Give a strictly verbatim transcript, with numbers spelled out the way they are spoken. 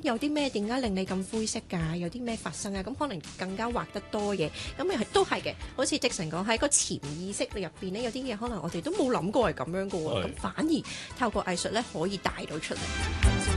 有啲咩點解令你咁灰色㗎？有啲咩發生啊？咁可能更加畫得多嘢，咁又係都係嘅。好似廸生講喺個潛意識入邊咧，有啲嘢可能我哋都冇諗過係咁樣嘅喎，咁反而透過藝術咧可以帶到出嚟。